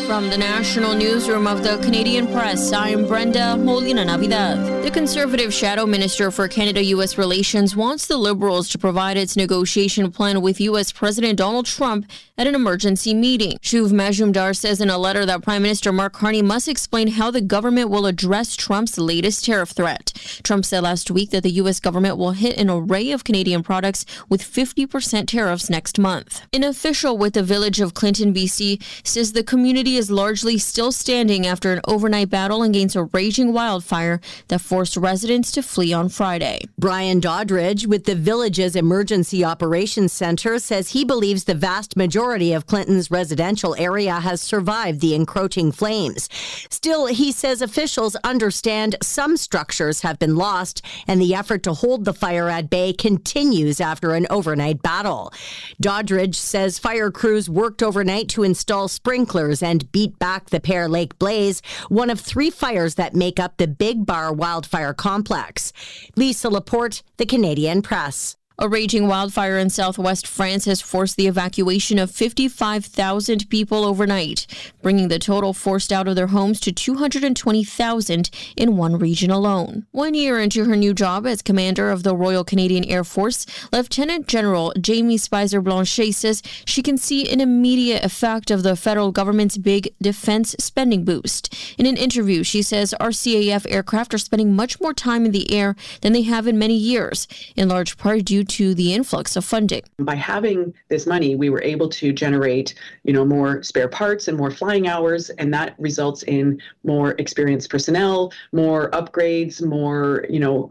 From the national newsroom of the Canadian Press, I'm Brenda Molina-Navidad. The Conservative Shadow Minister for Canada-U.S. Relations wants the Liberals to provide its negotiation plan with U.S. President Donald Trump at an emergency meeting. Shuv Majumdar says in a letter that Prime Minister Mark Carney must explain how the government will address Trump's latest tariff threat. Trump said last week that the U.S. government will hit an array of Canadian products with 50% tariffs next month. An official with the village of Clinton, BC, says the community is largely still standing after an overnight battle against a raging wildfire that forced residents to flee on Friday. Brian Doddridge with the village's Emergency Operations Center says he believes the vast majority of Clinton's residential area has survived the encroaching flames. Still, he says officials understand some structures have been lost and the effort to hold the fire at bay continues after an overnight battle. Doddridge says fire crews worked overnight to install sprinklers and beat back the Pear Lake blaze, one of 3 fires that make up the Big Bar wildfire complex. Lisa Laporte, The Canadian Press. A raging wildfire in southwest France has forced the evacuation of 55,000 people overnight, bringing the total forced out of their homes to 220,000 in one region alone. 1 year into her new job as commander of the Royal Canadian Air Force, Lieutenant General Jamie Spicer Blanchet says she can see an immediate effect of the federal government's big defense spending boost. In an interview, she says RCAF aircraft are spending much more time in the air than they have in many years, in large part due to the influx of funding. By having this money, we were able to generate, more spare parts and more flying hours, and that results in more experienced personnel, more upgrades, more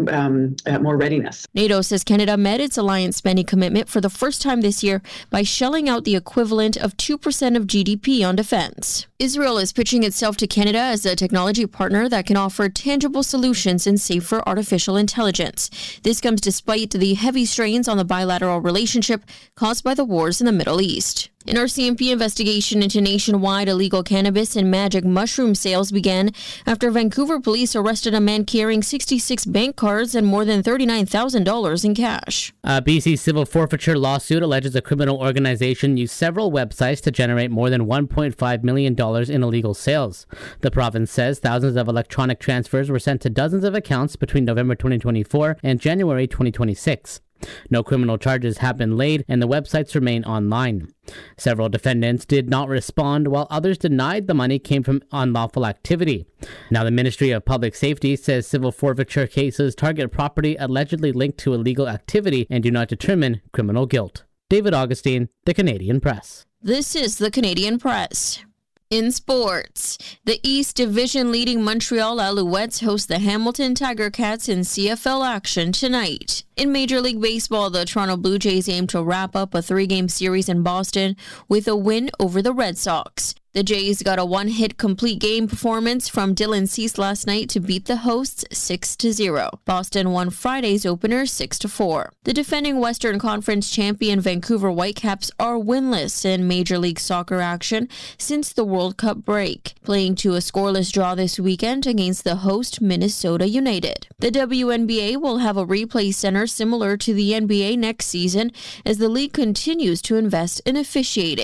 readiness. NATO says Canada met its alliance spending commitment for the first time this year by shelling out the equivalent of 2% of GDP on defense. Israel is pitching itself to Canada as a technology partner that can offer tangible solutions in safer artificial intelligence. This comes despite the heavy strains on the bilateral relationship caused by the wars in the Middle East. An RCMP investigation into nationwide illegal cannabis and magic mushroom sales began after Vancouver police arrested a man carrying 66 bank cards and more than $39,000 in cash. A BC civil forfeiture lawsuit alleges a criminal organization used several websites to generate more than $1.5 million in illegal sales. The province says thousands of electronic transfers were sent to dozens of accounts between November 2024 and January 2026. No criminal charges have been laid, and the websites remain online. Several defendants did not respond, while others denied the money came from unlawful activity. Now, the Ministry of Public Safety says civil forfeiture cases target property allegedly linked to illegal activity and do not determine criminal guilt. David Augustine, The Canadian Press. This is The Canadian Press. In sports, the East Division leading Montreal Alouettes host the Hamilton Tiger Cats in CFL action tonight. In Major League Baseball, the Toronto Blue Jays aim to wrap up a 3-game series in Boston with a win over the Red Sox. The Jays got a one-hit complete game performance from Dylan Cease last night to beat the hosts 6-0. Boston won Friday's opener 6-4. The defending Western Conference champion Vancouver Whitecaps are winless in Major League Soccer action since the World Cup break, playing to a scoreless draw this weekend against the host Minnesota United. The WNBA will have a replay center similar to the NBA next season as the league continues to invest in officiating.